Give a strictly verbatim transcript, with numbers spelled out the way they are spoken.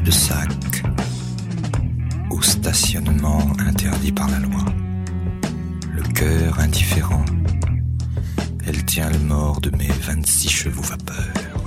de sac, au stationnement interdit par la loi. Le cœur indifférent, elle tient le mort de mes vingt-six chevaux vapeur.